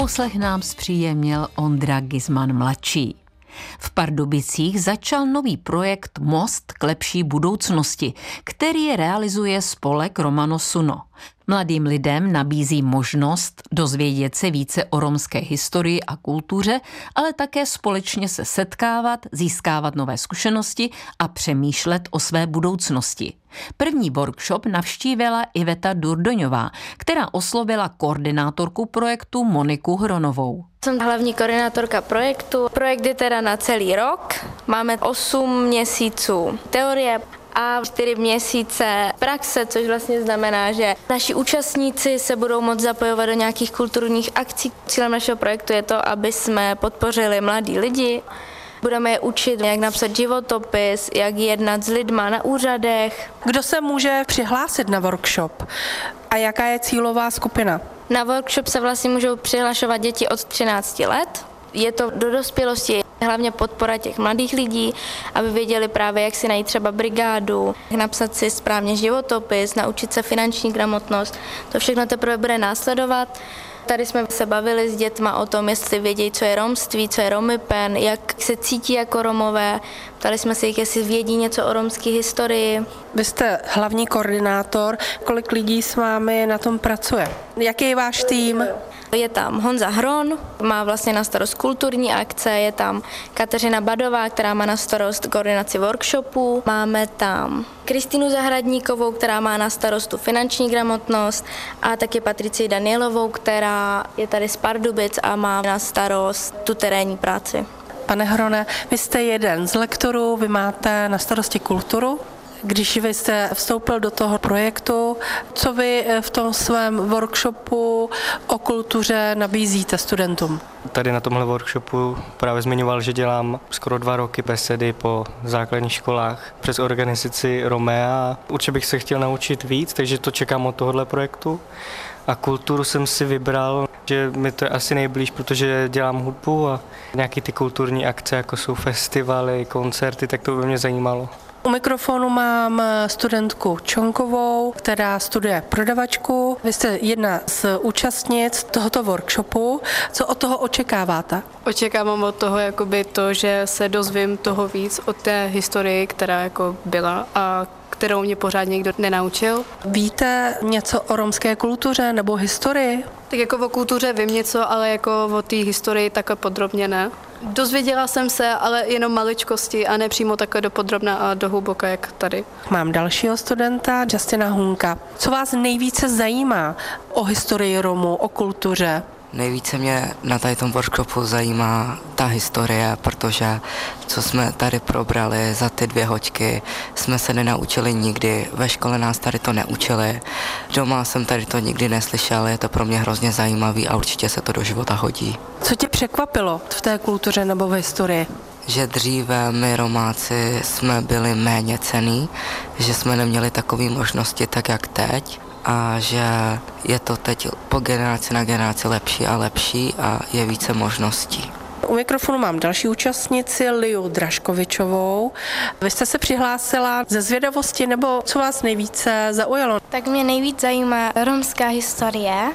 Poslech nám zpříjemnil Ondra Gizman mladší. V Pardubicích začal nový projekt Most k lepší budoucnosti, který realizuje spolek Romano Suno. Mladým lidem nabízí možnost dozvědět se více o romské historii a kultuře, ale také společně se setkávat, získávat nové zkušenosti a přemýšlet o své budoucnosti. První workshop navštívila Iveta Durdoňová, která oslovila koordinátorku projektu Moniku Hronovou. Jsem hlavní koordinátorka projektu. Projekt je teda na celý rok. Máme 8 měsíců teorie a 4 měsíce praxe, což vlastně znamená, že naši účastníci se budou moct zapojovat do nějakých kulturních akcí. Cílem našeho projektu je to, aby jsme podpořili mladí lidi. Budeme je učit, jak napsat životopis, jak jednat s lidma na úřadech. Kdo se může přihlásit na workshop a jaká je cílová skupina? Na workshop se vlastně můžou přihlašovat děti od 13 let. Je to do dospělosti, hlavně podpora těch mladých lidí, aby věděli právě, jak si najít třeba brigádu, jak napsat si správně životopis, naučit se finanční gramotnost. To všechno teprve bude následovat. Tady jsme se bavili s dětma o tom, jestli vědí, co je romství, co je romipen, jak se cítí jako Romové. Ptali jsme se jich, jestli vědí něco o romské historii. Vy jste hlavní koordinátor, kolik lidí s vámi na tom pracuje? Jaký je váš tým? Je tam Honza Hron, má vlastně na starost kulturní akce, je tam Kateřina Badová, která má na starost koordinaci workshopů, máme tam Kristýnu Zahradníkovou, která má na starost tu finanční gramotnost a taky Patricii Danielovou, která je tady z Pardubic a má na starost tu terénní práci. Pane Hrone, vy jste jeden z lektorů, vy máte na starosti kulturu. Když vy jste vstoupil do toho projektu, co vy v tom svém workshopu o kultuře nabízíte studentům? Tady na tomhle workshopu právě zmiňoval, že dělám skoro 2 roky besedy po základních školách přes organizaci Romea. Určitě bych se chtěl naučit víc, takže to čekám od tohohle projektu. A kulturu jsem si vybral, že mi to je asi nejblíž, protože dělám hudbu a nějaké ty kulturní akce, jako jsou festivaly, koncerty, tak to by mě zajímalo. U mikrofonu mám studentku Čonkovou, která studuje prodavačku. Vy jste jedna z účastnic tohoto workshopu. Co od toho očekáváte? Očekávám od toho to, že se dozvím toho víc o té historii, která byla a kterou mě pořád nikdo nenaučil. Víte něco o romské kultuře nebo historii? Tak o kultuře vím něco, ale o té historii takhle podrobně ne. Dozvěděla jsem se, ale jenom maličkosti a ne přímo takhle dopodrobna a dohluboka, jak tady. Mám dalšího studenta, Justina Hunka. Co vás nejvíce zajímá o historii Romů, o kultuře? Nejvíce mě na tady tom workshopu zajímá ta historie, protože co jsme tady probrali za ty 2 hoďky, jsme se nenaučili nikdy, ve škole nás tady to neučili, doma jsem tady to nikdy neslyšel, je to pro mě hrozně zajímavý a určitě se to do života hodí. Co tě překvapilo v té kultuře nebo v historii? Že dříve my Romáci jsme byli méně cenní, že jsme neměli takové možnosti tak jak teď, a že je to teď po generaci na generaci lepší a lepší a je více možností. U mikrofonu mám další účastnici, Liu Draškovičovou. Vy jste se přihlásila ze zvědavosti, nebo co vás nejvíce zaujalo? Tak mě nejvíc zajímá romská historie.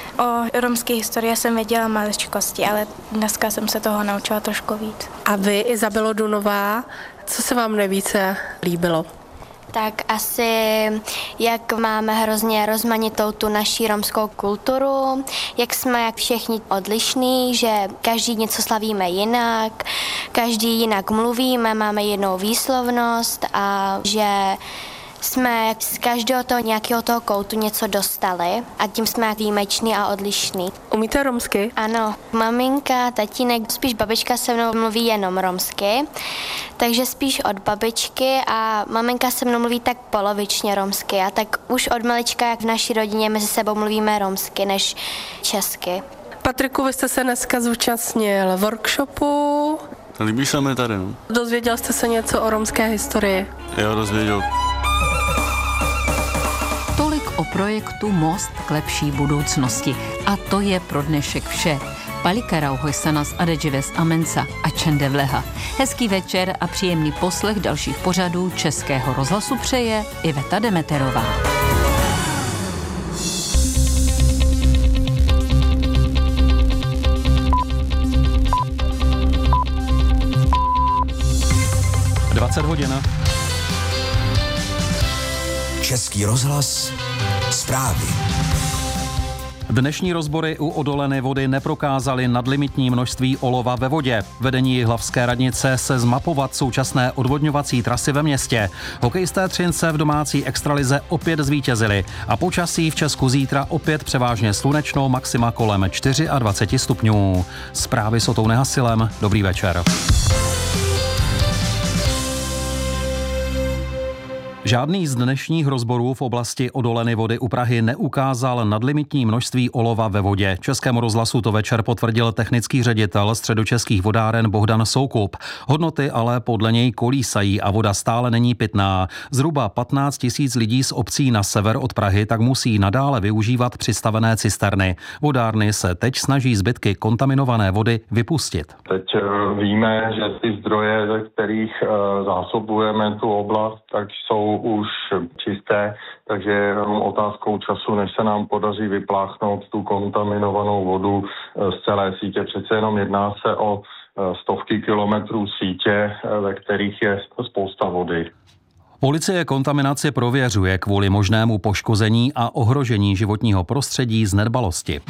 O romské historii jsem věděla maličkosti, ale dneska jsem se toho naučila trošku víc. A vy, Izabelo Dunová, co se vám nejvíce líbilo? Tak asi, jak máme hrozně rozmanitou tu naší romskou kulturu, jak jsme jak všichni odlišní, že každý něco slavíme jinak, každý jinak mluvíme, máme jinou výslovnost a že jsme z každého toho nějakého toho koutu něco dostali a tím jsme výjimeční a odlišní. Umíte romsky? Ano, maminka, tatínek, spíš babička se mnou mluví jenom romsky, takže spíš od babičky a maminka se mnou mluví tak polovičně romsky a tak už od malička, jak v naší rodině mezi sebou mluvíme romsky než česky. Patriku, vy jste se dneska zúčastnil workshopu. Líbí se mi tady. No. Dozvěděl jste se něco o romské historii? Jo, dozvěděl. Tolik o projektu Most k lepší budoucnosti. A to je pro dnešek vše. Palikarau hojsanas adedžives amensa a čendevleha. Hezký večer a příjemný poslech dalších pořadů Českého rozhlasu přeje Iveta Demeterová. 10 hodin. Český rozhlas, zprávy. Dnešní rozbory u Odoleny vody neprokázaly nadlimitní množství olova ve vodě. Vedení jihlavské radnice se zmapovat současné odvodňovací trasy ve městě. Hokejisté Třince v domácí extralize opět zvítězili a počasí v Česku zítra opět převážně slunečno, maxima kolem 24 stupňů. Zprávy s Otou Nehasilem. Dobrý večer. Žádný z dnešních rozborů v oblasti Odoleny vody u Prahy neukázal nadlimitní množství olova ve vodě. Českému rozhlasu to večer potvrdil technický ředitel Středočeských vodáren Bohdan Soukup. Hodnoty ale podle něj kolísají a voda stále není pitná. Zhruba 15 000 lidí z obcí na sever od Prahy tak musí nadále využívat přistavené cisterny. Vodárny se teď snaží zbytky kontaminované vody vypustit. Teď víme, že ty zdroje, ze kterých zásobujeme tu oblast, tak jsou už čisté, takže je jenom otázkou času, než se nám podaří vypláchnout tu kontaminovanou vodu z celé sítě. Přece jenom jedná se o stovky kilometrů sítě, ve kterých je spousta vody. Policie kontaminaci prověřuje kvůli možnému poškození a ohrožení životního prostředí z nedbalosti.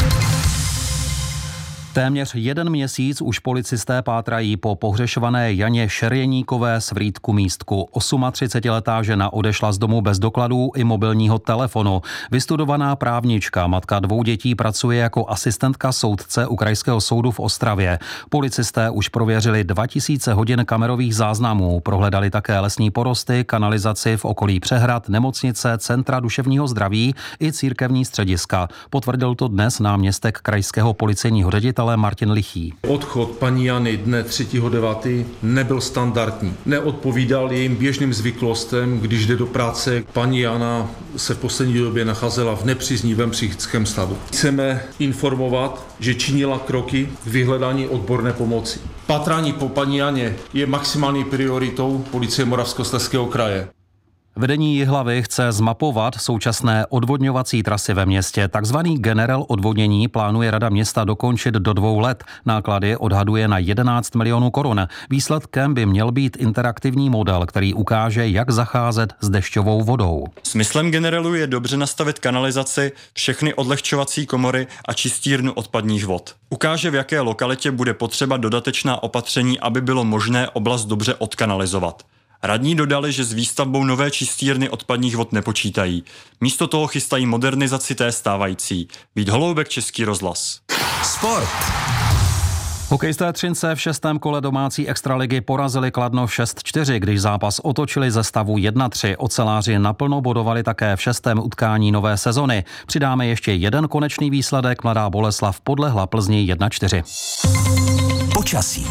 Téměř 1 měsíc už policisté pátrají po pohřešované Janě Šerjeníkové z Vrítku-Místku. 38letá žena odešla z domu bez dokladů i mobilního telefonu. Vystudovaná právnička, matka 2 dětí, pracuje jako asistentka soudce u Krajského soudu v Ostravě. Policisté už prověřili 2000 hodin kamerových záznamů, prohledali také lesní porosty, kanalizaci v okolí přehrad, nemocnice, centra duševního zdraví i církevní střediska. Potvrdil to dnes náměstek krajského policejního ředitele Martin Lichý. Odchod paní Jany dne 3.9. nebyl standardní. Neodpovídal jejím běžným zvyklostem, když jde do práce. Paní Jana se v poslední době nacházela v nepříznivém psychickém stavu. Chceme informovat, že činila kroky k vyhledání odborné pomoci. Pátrání po paní Janě je maximální prioritou policie Moravskoslezského kraje. Vedení Jihlavy chce zmapovat současné odvodňovací trasy ve městě. Takzvaný generel odvodnění plánuje rada města dokončit do 2 let. Náklady odhaduje na 11 milionů korun. Výsledkem by měl být interaktivní model, který ukáže, jak zacházet s dešťovou vodou. Smyslem generelu je dobře nastavit kanalizaci, všechny odlehčovací komory a čistírnu odpadních vod. Ukáže, v jaké lokalitě bude potřeba dodatečná opatření, aby bylo možné oblast dobře odkanalizovat. Radní dodali, že s výstavbou nové čistírny odpadních vod nepočítají. Místo toho chystají modernizaci té stávající. Vít Holoubek, Český rozhlas. Sport. Hokejisté Třince v 6. kole domácí extraligy porazili Kladno 6-4, když zápas otočili ze stavu 1-3. Oceláři naplno bodovali také v 6. utkání nové sezony. Přidáme ještě jeden konečný výsledek. Mladá Boleslav podlehla Plzni 1-4. Počasí.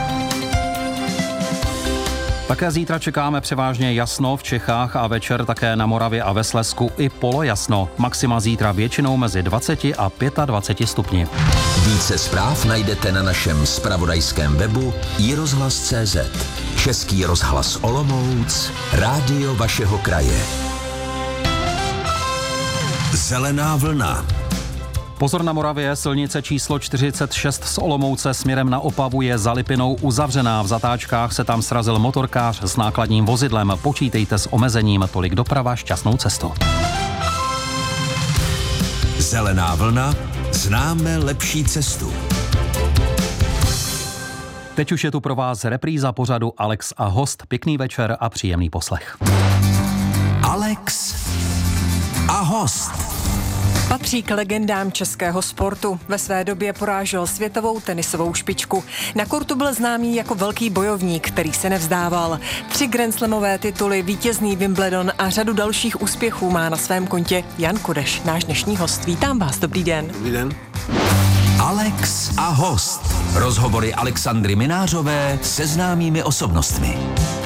Také zítra čekáme převážně jasno v Čechách a večer také na Moravě a ve Slezsku i polojasno. Maxima zítra většinou mezi 20 a 25 stupni. Více zpráv najdete na našem zpravodajském webu iRozhlas.cz. Český rozhlas Olomouc, rádio vašeho kraje. Zelená vlna. Pozor na Moravě, silnice číslo 46 z Olomouce směrem na Opavu je za Lipinou uzavřená. V zatáčkách se tam srazil motorkář s nákladním vozidlem. Počítejte s omezením, tolik doprava, šťastnou cestu. Zelená vlna, známe lepší cestu. Teď už je tu pro vás repríza pořadu Alex a host. Pěkný večer a příjemný poslech. Alex a host. Patří k legendám českého sportu. Ve své době porážel světovou tenisovou špičku. Na kortu byl známý jako velký bojovník, který se nevzdával. 3 grandslamové tituly, vítězný Wimbledon a řadu dalších úspěchů má na svém kontě Jan Kudeš, náš dnešní host. Vítám vás, dobrý den. Dobrý den. Alex a host. Rozhovory Alexandry Minářové se známými osobnostmi.